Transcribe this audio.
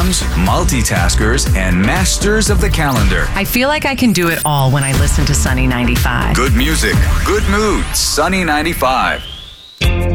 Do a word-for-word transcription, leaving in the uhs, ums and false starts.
moms, multitaskers, and masters of the calendar. I feel like I can do it all when I listen to Sunny ninety-five. Good music, good mood, Sunny ninety-five.